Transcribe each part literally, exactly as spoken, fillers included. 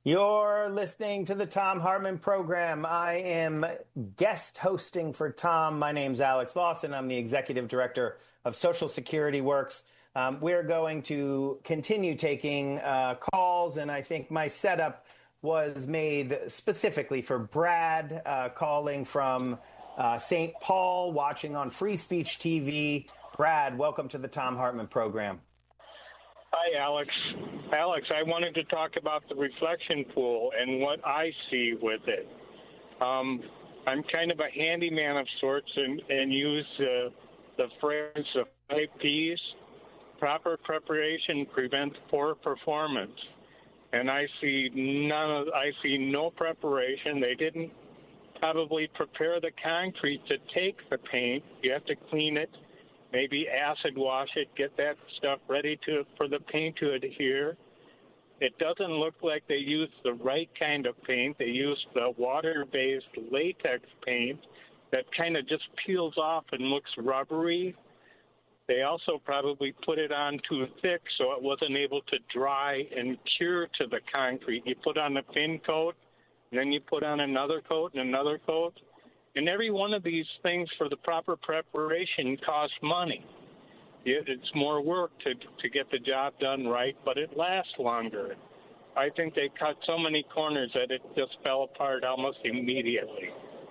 You're listening to the Thom Hartmann program. I am guest hosting for Tom. My name's Alex Lawson. I'm the executive director of Social Security Works. Um, we're going to continue taking uh, calls, and I think my setup was made specifically for Brad, uh, calling from uh, Saint Paul, watching on Free Speech T V. Brad, welcome to the Thom Hartmann program. Hi, Alex. Alex, I wanted to talk about the reflection pool and what I see with it. Um, I'm kind of a handyman of sorts and, and use uh, the phrase of five P's. Proper preparation prevents poor performance. And I see none of, I see no preparation. They didn't probably prepare the concrete to take the paint. You have to clean it. Maybe acid wash it, get that stuff ready to for the paint to adhere. It doesn't look like they used the right kind of paint. They used the water-based latex paint that kind of just peels off and looks rubbery. They also probably put it on too thick so it wasn't able to dry and cure to the concrete. You put on a thin coat, and then you put on another coat and another coat. And every one of these things for the proper preparation costs money. It's more work to to get the job done right, but it lasts longer. I think they cut so many corners that it just fell apart almost immediately.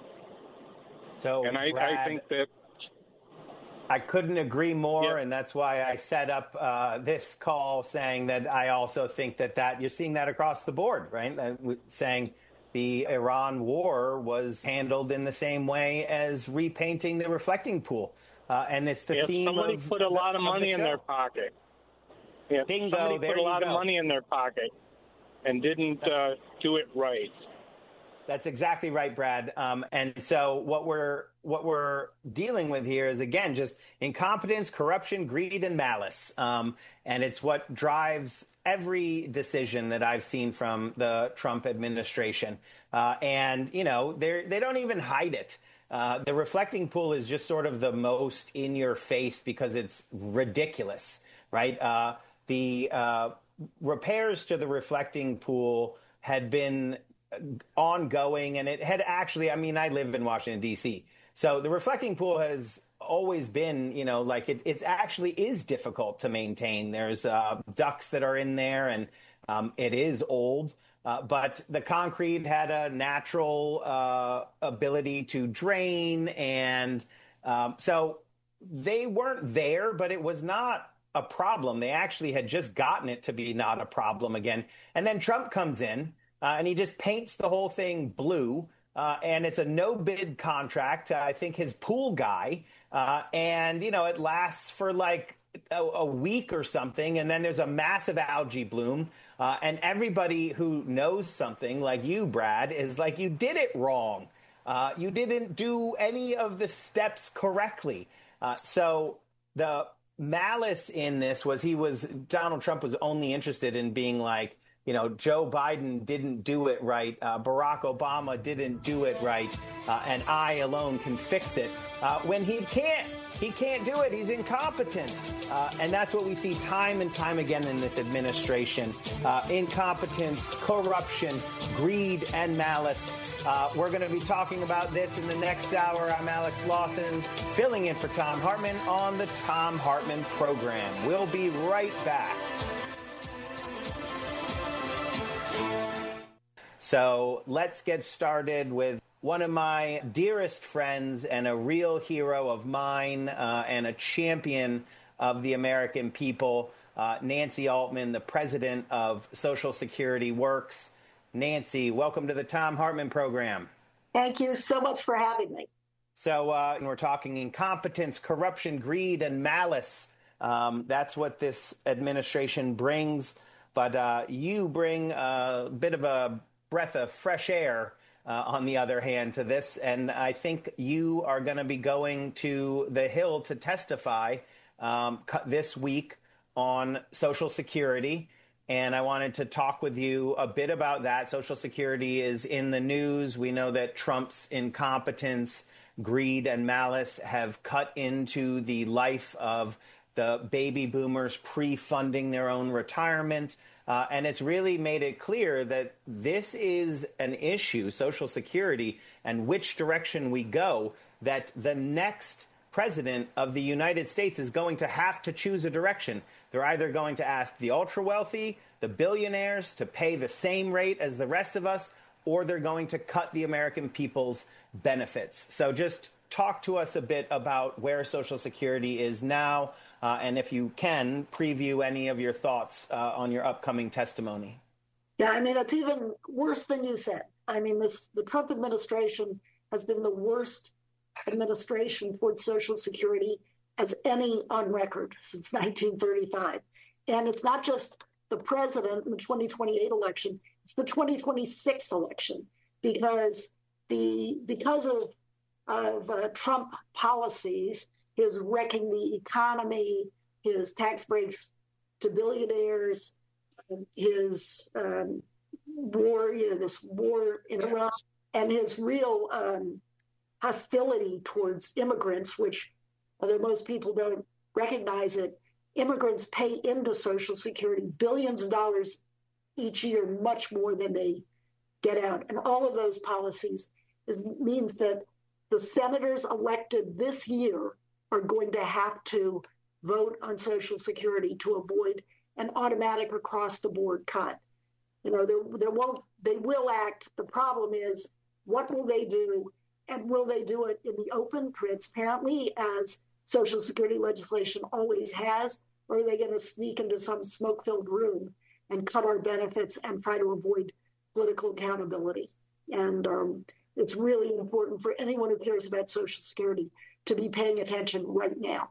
So, and I, Brad, I think that I couldn't agree more, yeah. and that's why I set up uh, this call saying that I also think that, that you're seeing that across the board, right? Uh, saying the Iran war was handled in the same way as repainting the reflecting pool. Uh, and it's the if theme somebody of put a lot of the, money of in their pocket. If Bingo, somebody there put a lot you of go. money in their pocket and didn't uh, do it right. That's exactly right, Brad. Um, and so what we're what we're dealing with here is, again, just incompetence, corruption, greed, and malice. Um, and it's what drives every decision that I've seen from the Trump administration. Uh, and, you know, they they don't even hide it. Uh, the reflecting pool is just sort of the most in your face because it's ridiculous, right? Uh, the uh, repairs to the reflecting pool had been ongoing, and it had actually, I mean, I live in Washington, D C, so the reflecting pool has always been, you know, like it it's actually is difficult to maintain. There's uh, ducts that are in there, and um, it is old, uh, but the concrete had a natural uh, ability to drain, and um, so they weren't there, but it was not a problem. They actually had just gotten it to be not a problem again. And then Trump comes in, Uh, and he just paints the whole thing blue, uh, and it's a no-bid contract. Uh, I think his pool guy, uh, and, you know, it lasts for like a, a week or something, and then there's a massive algae bloom, uh, and everybody who knows something, like you, Brad, is like, you did it wrong. Uh, you didn't do any of the steps correctly. Uh, so the malice in this was he was, Donald Trump was only interested in being like, you know, Joe Biden didn't do it right. Uh, Barack Obama didn't do it right. Uh, and I alone can fix it. Uh, when he can't, he can't do it. He's incompetent. Uh, and that's what we see time and time again in this administration. Uh, incompetence, corruption, greed, and malice. Uh, we're going to be talking about this in the next hour. I'm Alex Lawson, filling in for Thom Hartmann on the Thom Hartmann program. We'll be right back. So let's get started with one of my dearest friends and a real hero of mine uh, and a champion of the American people, uh, Nancy Altman, the president of Social Security Works. Nancy, welcome to the Thom Hartmann program. Thank you so much for having me. So uh, we're talking incompetence, corruption, greed, and malice. Um, that's what this administration brings. But uh, you bring a bit of a breath of fresh air, uh, on the other hand, to this. And I think you are going to be going to the Hill to testify um, this week on Social Security. And I wanted to talk with you a bit about that. Social Security is in the news. We know that Trump's incompetence, greed, and malice have cut into the life of the baby boomers pre-funding their own retirement. Uh, and it's really made it clear that this is an issue, Social Security, and which direction we go, that the next president of the United States is going to have to choose a direction. They're either going to ask the ultra-wealthy, the billionaires, to pay the same rate as the rest of us, or they're going to cut the American people's benefits. So just talk to us a bit about where Social Security is now, uh, and if you can, preview any of your thoughts uh, on your upcoming testimony. Yeah, I mean, it's even worse than you said. I mean, this the Trump administration has been the worst administration towards Social Security as any on record since nineteen thirty-five. And it's not just the president in the twenty twenty-eight election, it's the twenty twenty-six election, because the because of, of uh, Trump policies, his wrecking the economy, his tax breaks to billionaires, his um, war, you know, this war in Iraq, and his real um, hostility towards immigrants, which, although most people don't recognize it, immigrants pay into Social Security billions of dollars each year, much more than they get out. And all of those policies is, means that the senators elected this year are going to have to vote on Social Security to avoid an automatic across-the-board cut. You know, there, there won't, they will act. The problem is, what will they do? And will they do it in the open, transparently, as Social Security legislation always has? Or are they going to sneak into some smoke-filled room and cut our benefits and try to avoid political accountability? And um, it's really important for anyone who cares about Social Security to be paying attention right now.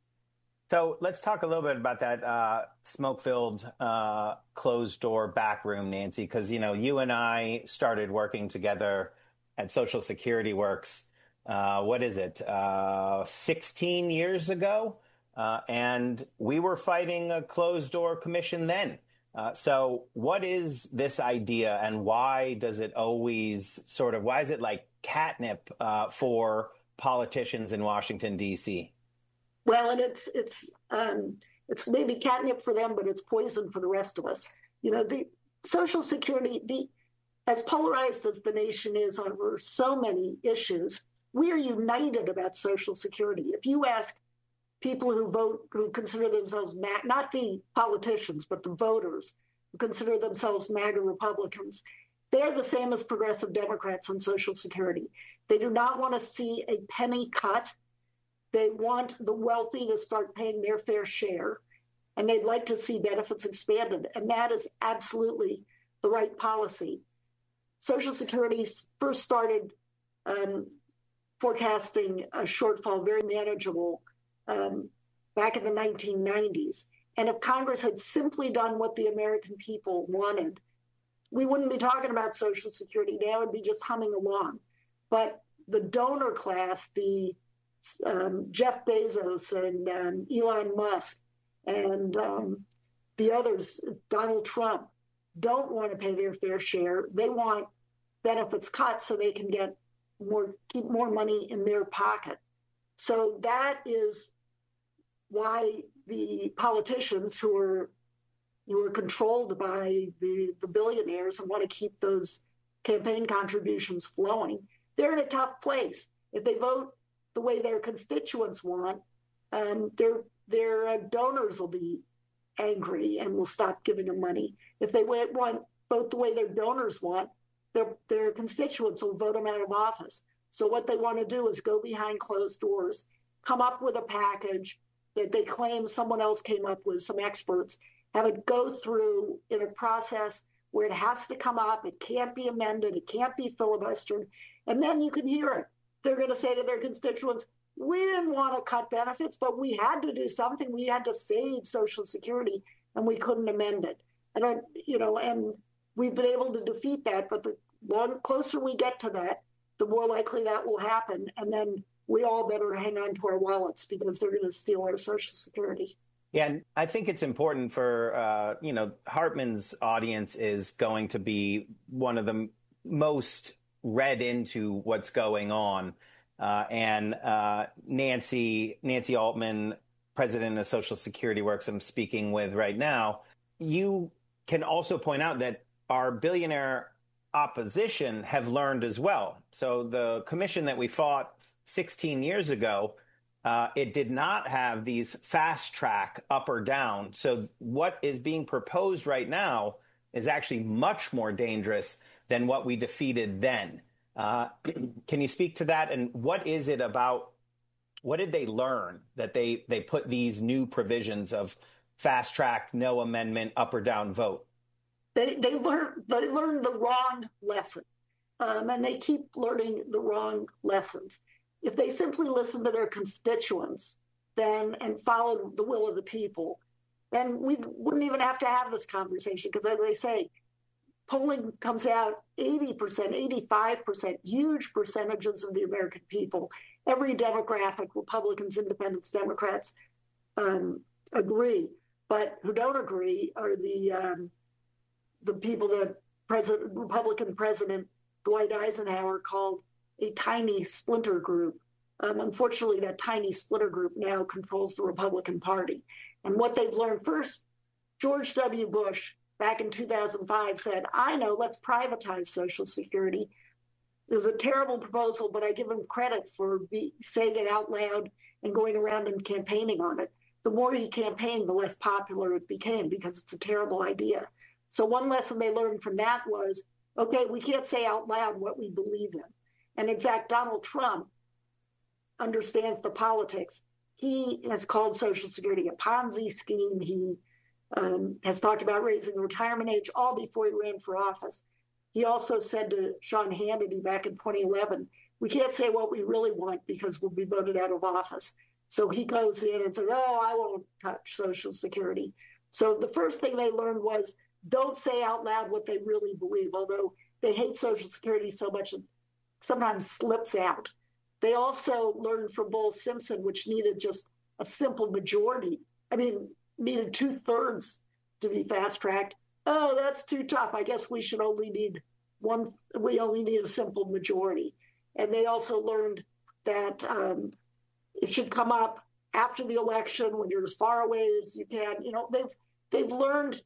So let's talk a little bit about that uh, smoke-filled, uh, closed-door back room, Nancy, because, you know, you and I started working together at Social Security Works, uh, what is it, uh, sixteen years ago? Uh, and we were fighting a closed-door commission then. Uh, so what is this idea, and why does it always sort of, why is it like catnip uh, for politicians in Washington, D C? Well, and it's it's um, it's maybe catnip for them, but it's poison for the rest of us. You know, the Social Security, the as polarized as the nation is over so many issues, we are united about Social Security. If you ask people who vote, who consider themselves, Ma- not the politicians, but the voters who consider themselves MAGA Republicans, they're the same as progressive Democrats on Social Security. They do not want to see a penny cut. They want the wealthy to start paying their fair share, and they'd like to see benefits expanded. And that is absolutely the right policy. Social Security first started um, forecasting a shortfall, very manageable, um, back in the nineteen nineties. And if Congress had simply done what the American people wanted, we wouldn't be talking about Social Security now. It'd be just humming along. But the donor class, the um, Jeff Bezos and um, Elon Musk and um, the others, Donald Trump, don't want to pay their fair share. They want benefits cut so they can get more, keep more money in their pocket. So that is why the politicians who are who are controlled by the, the billionaires and want to keep those campaign contributions flowing, they're in a tough place. If they vote the way their constituents want, um, their their uh, donors will be angry and will stop giving them money. If they want vote the way their donors want, their their constituents will vote them out of office. So what they want to do is go behind closed doors, come up with a package that they claim someone else came up with, some experts, have it go through in a process where it has to come up, it can't be amended, it can't be filibustered, and then you can hear it. They're going to say to their constituents, we didn't want to cut benefits, but we had to do something. We had to save Social Security, and we couldn't amend it. And, I, you know, and we've been able to defeat that, but the long, closer we get to that, the more likely that will happen. And then we all better hang on to our wallets because they're going to steal our Social Security. Yeah, and I think it's important for, uh, you know, Hartmann's audience is going to be one of the most read into what's going on. Uh, and uh, Nancy, Nancy Altman, president of Social Security Works, I'm speaking with right now, you can also point out that our billionaire opposition have learned as well. So the commission that we fought sixteen years ago, uh, it did not have these fast track up or down. So what is being proposed right now is actually much more dangerous than what we defeated then. Uh, can you speak to that? And what is it about? What did they learn that they they put these new provisions of fast track, no amendment, up or down vote? They they learned they learned the wrong lesson, um, and they keep learning the wrong lessons. If they simply listened to their constituents, then and followed the will of the people, then we wouldn't even have to have this conversation. Because as they say, polling comes out eighty percent, eighty-five percent, huge percentages of the American people, every demographic, Republicans, Independents, Democrats, um, agree. But who don't agree are the um, the people that President, Republican President Dwight Eisenhower called a tiny splinter group. Um, unfortunately, that tiny splinter group now controls the Republican Party. And what they've learned first, George W. Bush, back in two thousand five, said, I know, let's privatize Social Security. It was a terrible proposal, but I give him credit for be, saying it out loud and going around and campaigning on it. The more he campaigned, the less popular it became because it's a terrible idea. So one lesson they learned from that was, okay, we can't say out loud what we believe in. And in fact, Donald Trump understands the politics. He has called Social Security a Ponzi scheme. He um, has talked about raising the retirement age all before he ran for office. He also said to Sean Hannity back in twenty eleven, we can't say what we really want because we'll be voted out of office. So he goes in and says, oh, I won't touch Social Security. So the first thing they learned was don't say out loud what they really believe, although they hate Social Security so much it sometimes slips out. They also learned from Bull Simpson, which needed just a simple majority. I mean, needed two thirds to be fast-tracked. Oh, that's too tough. I guess we should only need one. We only need a simple majority. And they also learned that um, it should come up after the election when you're as far away as you can. You know, they've they've learned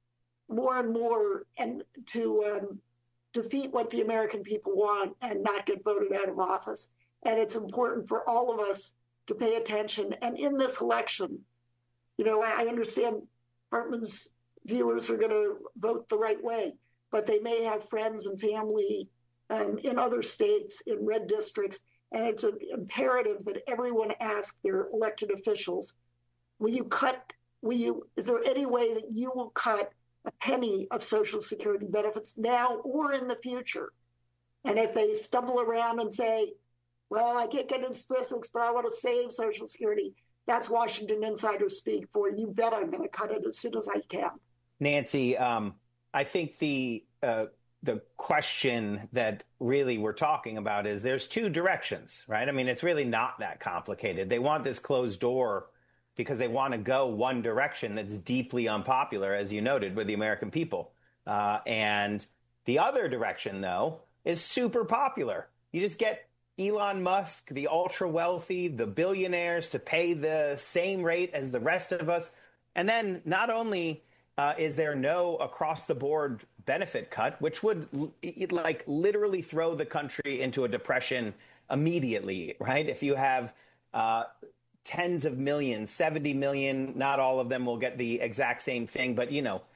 more and more and to um, defeat what the American people want and not get voted out of office. And it's important for all of us to pay attention. And in this election, you know, I, I understand Hartman's viewers are going to vote the right way, but they may have friends and family um, in other states, in red districts. And it's an imperative that everyone ask their elected officials, will you cut, will you, is there any way that you will cut a penny of Social Security benefits now or in the future? And if they stumble around and say, well, I can't get into specifics, but I want to save Social Security, that's Washington insider speak for you bet I'm going to cut it as soon as I can. Nancy, um, I think the uh, the question that really we're talking about is there's two directions, right? I mean, it's really not that complicated. They want this closed door because they want to go one direction that's deeply unpopular, as you noted, with the American people. Uh, and the other direction, though, is super popular. You just get Elon Musk, the ultra wealthy, the billionaires to pay the same rate as the rest of us. And then not only uh, is there no across the board benefit cut, which would l- like literally throw the country into a depression immediately, right? If you have uh, tens of millions, seventy million, not all of them will get the exact same thing, but, you know,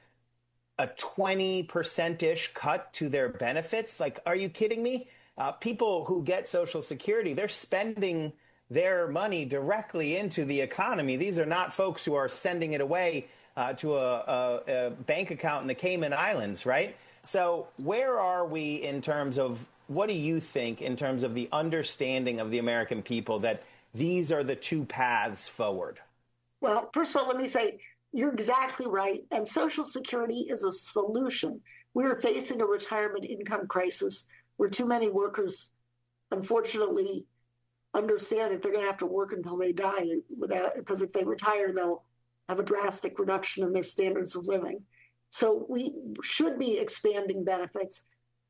a twenty percent-ish cut to their benefits. Like, are you kidding me? Uh, people who get Social Security, they're spending their money directly into the economy. These are not folks who are sending it away uh, to a, a, a bank account in the Cayman Islands, right? So where are we in terms of, what do you think in terms of the understanding of the American people that these are the two paths forward? Well, first of all, let me say, you're exactly right. And Social Security is a solution. We're facing a retirement income crisis where too many workers, unfortunately, understand that they're going to have to work until they die without, because if they retire, they'll have a drastic reduction in their standards of living. So we should be expanding benefits.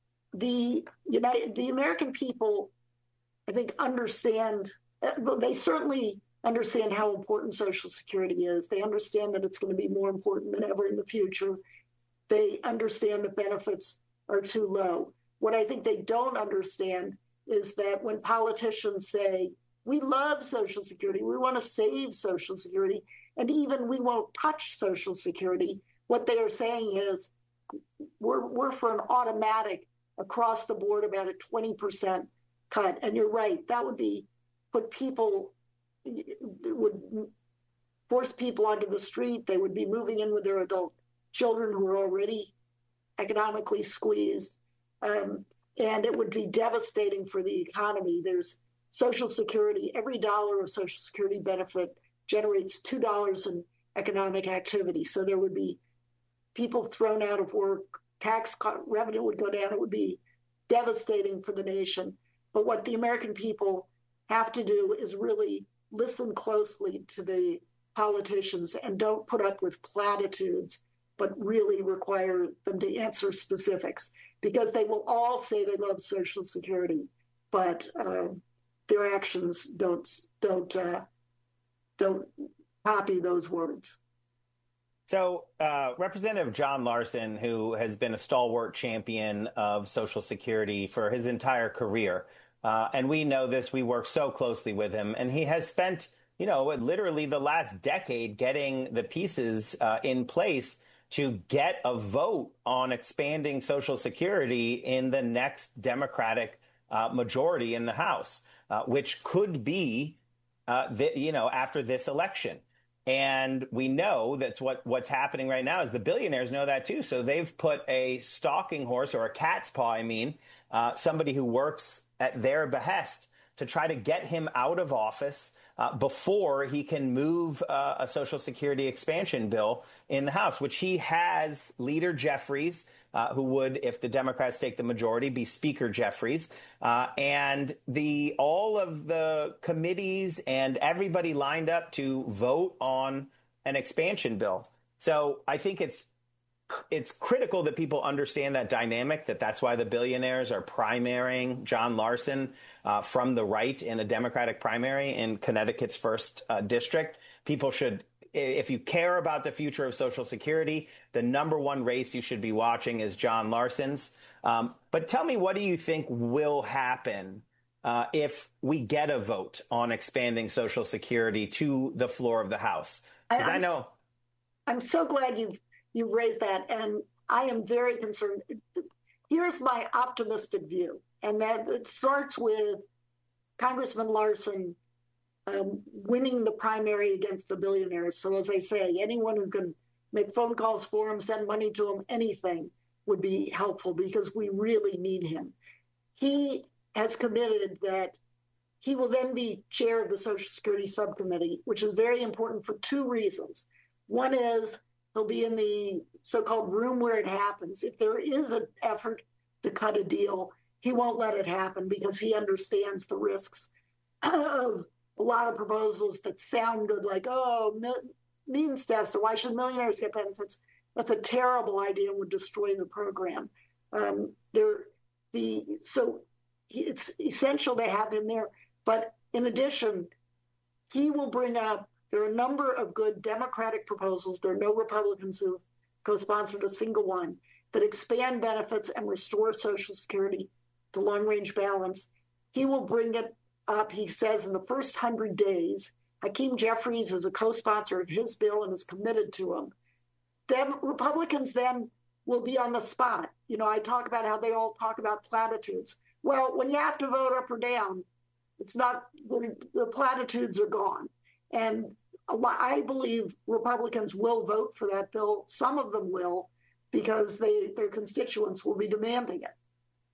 The United, the American people, I think, understand, well, they certainly understand how important Social Security is. They understand that it's going to be more important than ever in the future. they understand the benefits are too low. What I think they don't understand is that when politicians say, we love Social Security, we want to save Social Security, and even we won't touch Social Security, what they are saying is we're, we're for an automatic across the board about a twenty percent cut. And you're right, that would be put people, would force people onto the street. They would be moving in with their adult children who are already economically squeezed. Um, and it would be devastating for the economy. There's Social Security, every dollar of Social Security benefit generates two dollars in economic activity. So there would be people thrown out of work, tax revenue would go down. It would be devastating for the nation. But what the American people have to do is really listen closely to the politicians and don't put up with platitudes, but really require them to answer specifics, because they will all say they love Social Security, but uh, their actions don't don't uh, don't copy those words. So uh, Representative John Larson, who has been a stalwart champion of Social Security for his entire career, uh, and we know this, we work so closely with him, and he has spent, you know, literally the last decade getting the pieces uh, in place to get a vote on expanding Social Security in the next Democratic uh, majority in the House, uh, which could be, uh, the, you know, after this election. And we know that's what what's happening right now is the billionaires know that, too. So they've put a stalking horse, or a cat's paw, I mean, uh, somebody who works at their behest to try to get him out of office uh, before he can move uh, a Social Security expansion bill in the House, which he has Leader Jeffries, uh, who would, if the Democrats take the majority, be Speaker Jeffries, uh, and the all of the committees and everybody lined up to vote on an expansion bill. So I think it's it's critical that people understand that dynamic, that that's why the billionaires are primarying John Larson uh, from the right in a Democratic primary in Connecticut's first uh, district. People should, if you care about the future of Social Security, the number one race you should be watching is John Larson's. Um, but tell me, what do you think will happen uh, if we get a vote on expanding Social Security to the floor of the House? Because I know. I'm so glad you've You've raised that, and I am very concerned. Here's my optimistic view, and that it starts with Congressman Larson um, winning the primary against the billionaires. So as I say, anyone who can make phone calls for him, send money to him, anything would be helpful, because we really need him. He has committed that he will then be chair of the Social Security Subcommittee, which is very important for two reasons. One is he'll be in the so-called room where it happens. If there is an effort to cut a deal, he won't let it happen, because he understands the risks of a lot of proposals that sound good, like, oh, means test, or why should millionaires get benefits? That's a terrible idea and would destroy the program. Um, there, the so it's essential to have him there. But in addition, he will bring up, there are a number of good Democratic proposals. There are no Republicans who've co-sponsored a single one that expand benefits and restore Social Security to long-range balance. He will bring it up, he says, in the first hundred days. Hakeem Jeffries is a co-sponsor of his bill and is committed to him. Then Republicans then will be on the spot. You know, I talk about how they all talk about platitudes. Well, when you have to vote up or down, it's not, the, the platitudes are gone. And I believe Republicans will vote for that bill. Some of them will, because they their constituents will be demanding it.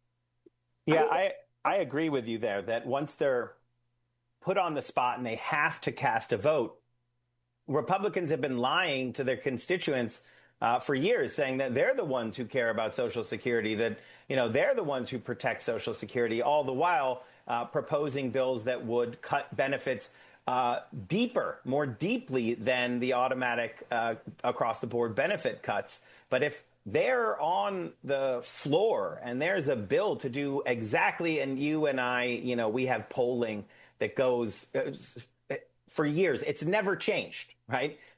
Yeah, I, I agree with you there that once they're put on the spot and they have to cast a vote, Republicans have been lying to their constituents uh, for years, saying that they're the ones who care about Social Security, that, you know, they're the ones who protect Social Security, all the while uh, proposing bills that would cut benefits Uh, deeper, more deeply than the automatic uh, across-the-board benefit cuts. But if they're on the floor and there's a bill to do exactly, and you and I, you know, we have polling that goes uh, for years. It's never changed, right?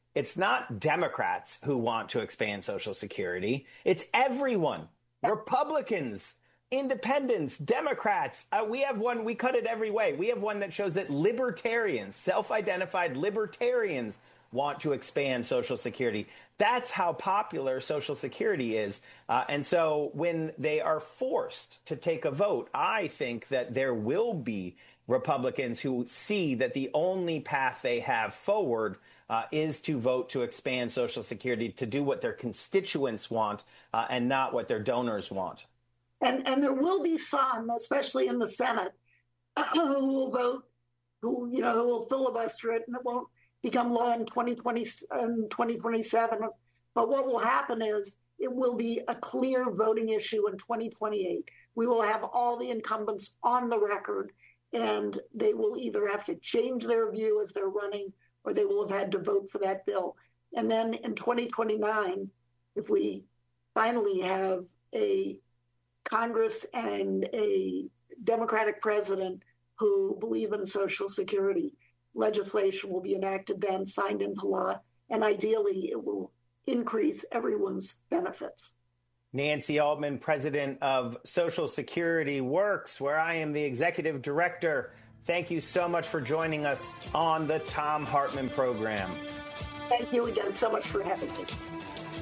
it's not Democrats who want to expand Social Security. It's everyone. Republicans, independents, Democrats. Uh, we have one, we cut it every way. We have one that shows that libertarians, self-identified libertarians, want to expand Social Security. That's how popular Social Security is. Uh, and so when they are forced to take a vote, I think that there will be Republicans who see that the only path they have forward uh, is to vote to expand Social Security, to do what their constituents want uh, and not what their donors want. And and there will be some, especially in the Senate, who will vote, who, you know, who will filibuster it, and it won't become law in twenty twenty and twenty twenty-seven. But what will happen is it will be a clear voting issue in twenty twenty-eight. We will have all the incumbents on the record, and they will either have to change their view as they're running, or they will have had to vote for that bill. And then in twenty twenty-nine, if we finally have a Congress and a Democratic president who believe in Social Security, legislation will be enacted then, signed into law, and ideally it will increase everyone's benefits. Nancy Altman, president of Social Security Works, where I am the executive director. Thank you so much for joining us on the Thom Hartmann program. Thank you again so much for having me.